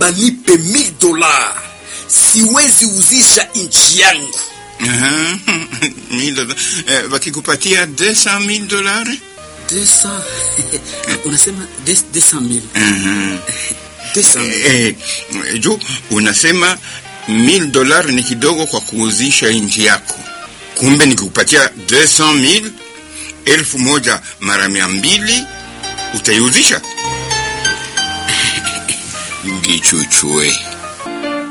unanipe $1000. Siwezi uzisha nchi yangu. Wakikupatia $200,000? 200. Unasema 200,000. 200,000. Jo, unasema $1,000 ni kidogo kwa kuuzisha nchi yako. Kumbe nikikupatia 200,000, 1,000 mara 200 utaiuzisha? Ngichuchue.